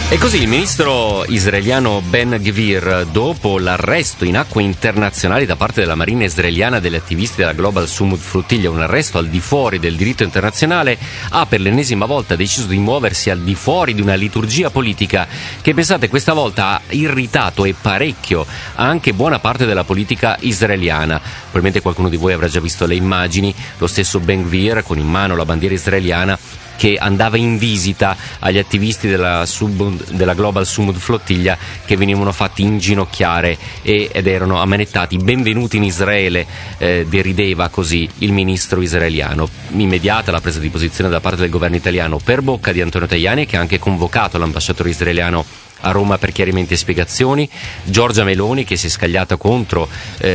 E così il ministro israeliano Ben Gvir, dopo l'arresto in acque internazionali da parte della marina israeliana degli attivisti della Global Sumud Flotilla, un arresto al di fuori del diritto internazionale, ha per l'ennesima volta deciso di muoversi al di fuori di una liturgia politica che, pensate, questa volta ha irritato e parecchio anche buona parte della politica israeliana. Probabilmente qualcuno di voi avrà già visto le immagini, lo stesso Ben Gvir con in mano la bandiera israeliana che andava in visita agli attivisti della Global Sumud Flottiglia, che venivano fatti inginocchiare ed erano ammanettati. Benvenuti in Israele, derideva così il ministro israeliano. Immediata la presa di posizione da parte del governo italiano per bocca di Antonio Tajani, che ha anche convocato l'ambasciatore israeliano a Roma per chiarimenti e spiegazioni. Giorgia Meloni, che si è scagliata contro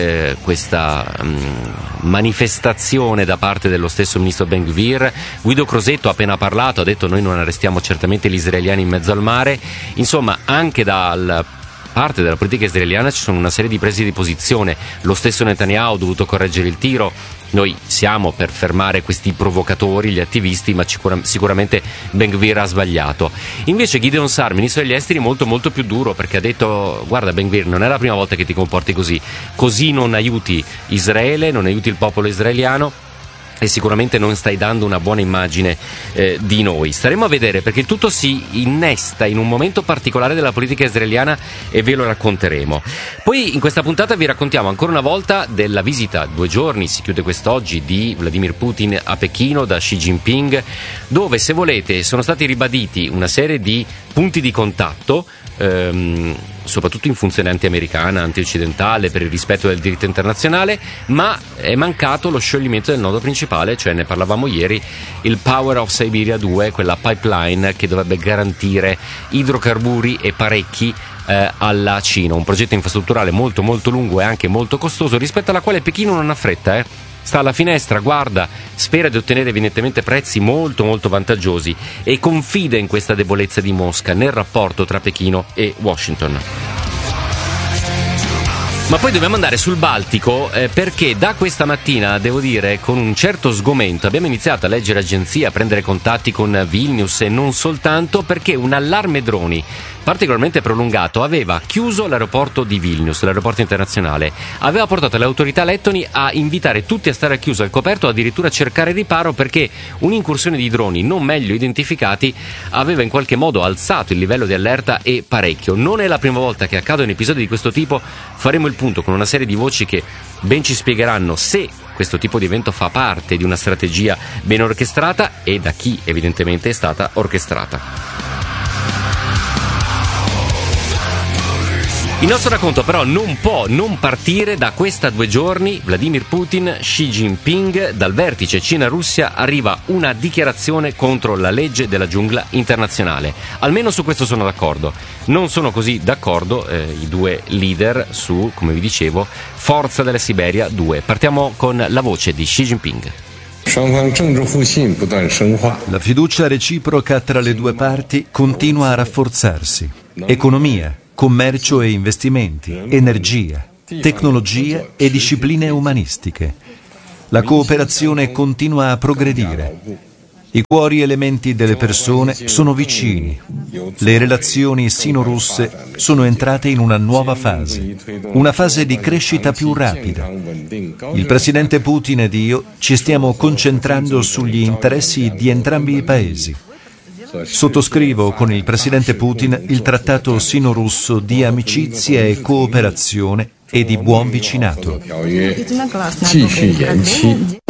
questa manifestazione da parte dello stesso ministro Ben Gvir. Guido Crosetto ha appena parlato, ha detto: noi non arrestiamo certamente gli israeliani in mezzo al mare. Insomma, anche dal parte della politica israeliana ci sono una serie di prese di posizione. Lo stesso Netanyahu ha dovuto correggere il tiro. Noi siamo per fermare questi provocatori, gli attivisti, ma sicuramente Ben Gvir ha sbagliato. Invece Gideon Sa'ar, ministro degli esteri, molto molto più duro, perché ha detto: guarda Ben Gvir, non è la prima volta che ti comporti così non aiuti Israele, non aiuti il popolo israeliano, e sicuramente non stai dando una buona immagine di noi. Staremo a vedere, perché il tutto si innesta in un momento particolare della politica israeliana e ve lo racconteremo. Poi in questa puntata vi raccontiamo ancora una volta della visita, 2 giorni, si chiude quest'oggi, di Vladimir Putin a Pechino da Xi Jinping, dove, se volete, sono stati ribaditi una serie di punti di contatto, soprattutto in funzione anti-americana, anti-occidentale, per il rispetto del diritto internazionale, ma è mancato lo scioglimento del nodo principale, cioè, ne parlavamo ieri, il Power of Siberia 2, quella pipeline che dovrebbe garantire idrocarburi e parecchi alla Cina, un progetto infrastrutturale molto molto lungo e anche molto costoso, rispetto alla quale Pechino non ha fretta, sta alla finestra, guarda, spera di ottenere evidentemente prezzi molto molto vantaggiosi e confida in questa debolezza di Mosca nel rapporto tra Pechino e Washington. Ma poi dobbiamo andare sul Baltico, perché da questa mattina, devo dire, con un certo sgomento abbiamo iniziato a leggere agenzie, a prendere contatti con Vilnius, e non soltanto, perché un allarme droni particolarmente prolungato aveva chiuso l'aeroporto di Vilnius, l'aeroporto internazionale, aveva portato le autorità lettoni a invitare tutti a stare al chiuso, al coperto, addirittura a cercare riparo, perché un'incursione di droni non meglio identificati aveva in qualche modo alzato il livello di allerta, e parecchio. Non è la prima volta che accadono episodi di questo tipo. Faremo il punto con una serie di voci che ben ci spiegheranno se questo tipo di evento fa parte di una strategia ben orchestrata e da chi evidentemente è stata orchestrata. Il nostro racconto però non può non partire da questa 2 giorni, Vladimir Putin, Xi Jinping. Dal vertice Cina-Russia arriva una dichiarazione contro la legge della giungla internazionale. Almeno su questo sono d'accordo. Non sono così d'accordo i 2 leader su, come vi dicevo, Forza della Siberia 2. Partiamo con la voce di Xi Jinping. La fiducia reciproca tra le 2 parti continua a rafforzarsi. Economia, commercio e investimenti, energia, tecnologia e discipline umanistiche. La cooperazione continua a progredire. I cuori elementi delle persone sono vicini. Le relazioni sino-russe sono entrate in una nuova fase, una fase di crescita più rapida. Il presidente Putin ed io ci stiamo concentrando sugli interessi di entrambi i paesi. Sottoscrivo con il presidente Putin il trattato sino-russo di amicizia e cooperazione e di buon vicinato.